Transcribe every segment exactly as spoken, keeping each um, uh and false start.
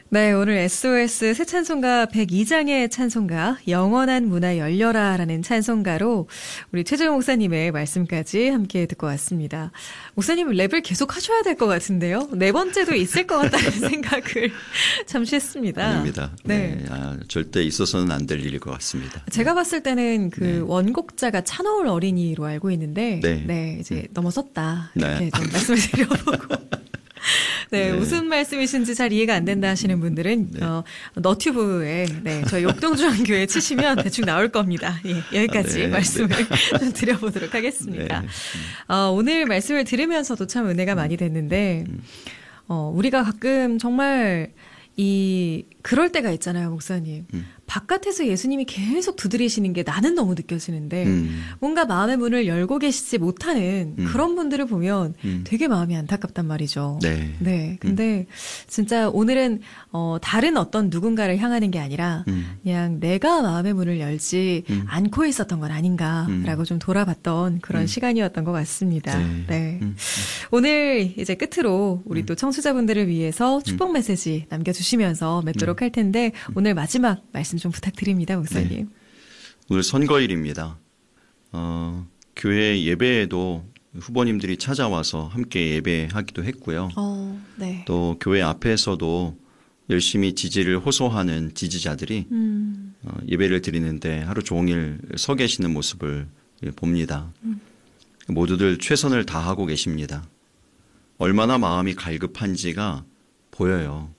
네, 오늘 에스오에스 새 찬송가 백이 장의 찬송가 영원한 문화 열려라라는 찬송가로 우리 최재형 목사님의 말씀까지 함께 듣고 왔습니다. 목사님 랩을 계속 하셔야 될 것 같은데요. 네 번째도 있을 것 같다는 생각을 잠시 했습니다. 아닙니다. 네, 네. 아, 절대 있어서는 안 될 일일 것 같습니다. 제가 봤을 때는 그 네. 원곡자가 찬호울 어린이로 알고 있는데 네, 네. 이제 넘어섰다 이렇게 네. 좀 말씀을 드려보고 네, 네. 무슨 말씀이신지 잘 이해가 안 된다 하시는 분들은 네. 어, 너튜브에 네, 저희 옥동중앙교회 치시면 대충 나올 겁니다. 예, 여기까지 네, 말씀을 네. 좀 드려보도록 하겠습니다. 네. 어, 오늘 말씀을 들으면서도 참 은혜가 많이 됐는데 어, 우리가 가끔 정말 이 그럴 때가 있잖아요, 목사님. 음. 바깥에서 예수님이 계속 두드리시는 게 나는 너무 느껴지는데 음. 뭔가 마음의 문을 열고 계시지 못하는 음. 그런 분들을 보면 음. 되게 마음이 안타깝단 말이죠. 네. 네. 근데 진짜 오늘은 어, 다른 어떤 누군가를 향하는 게 아니라 음. 그냥 내가 마음의 문을 열지 음. 않고 있었던 건 아닌가라고 음. 좀 돌아봤던 그런 음. 시간이었던 것 같습니다. 네. 네. 음. 오늘 이제 끝으로 우리 음. 또 청취자분들을 위해서 축복 메시지 남겨주시면서 맺도록 할 텐데 오늘 마지막 말씀 좀 부탁드립니다, 목사님. 네. 오늘 선거일입니다. 어, 교회 예배에도 후보님들이 찾아와서 함께 예배하기도 했고요. 어, 네. 또 교회 앞에서도 열심히 지지를 호소하는 지지자들이 음. 어, 예배를 드리는데 하루 종일 서 계시는 모습을 봅니다. 음. 모두들 최선을 다하고 계십니다. 얼마나 마음이 갈급한지가 보여요.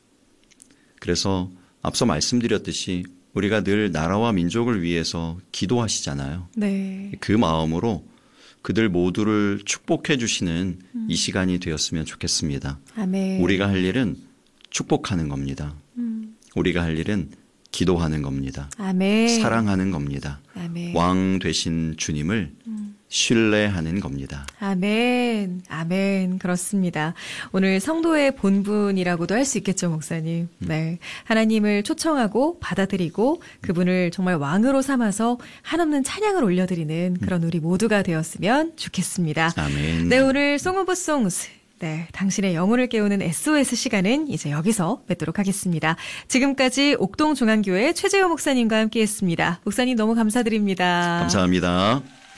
그래서 앞서 말씀드렸듯이 우리가 늘 나라와 민족을 위해서 기도하시잖아요. 네. 그 마음으로 그들 모두를 축복해 주시는 음. 이 시간이 되었으면 좋겠습니다. 아멘. 우리가 할 일은 축복하는 겁니다. 음. 우리가 할 일은 기도하는 겁니다. 아멘. 사랑하는 겁니다. 아멘. 왕 되신 주님을 음. 신뢰하는 겁니다. 아멘. 아멘. 그렇습니다. 오늘 성도의 본분이라고도 할 수 있겠죠, 목사님. 네. 하나님을 초청하고 받아들이고 그분을 정말 왕으로 삼아서 한없는 찬양을 올려드리는 그런 우리 모두가 되었으면 좋겠습니다. 아멘. 네, 오늘 송 오브 송스. 네, 당신의 영혼을 깨우는 에스오에스 시간은 이제 여기서 맺도록 하겠습니다. 지금까지 옥동중앙교회 최재호 목사님과 함께했습니다. 목사님 너무 감사드립니다. 감사합니다.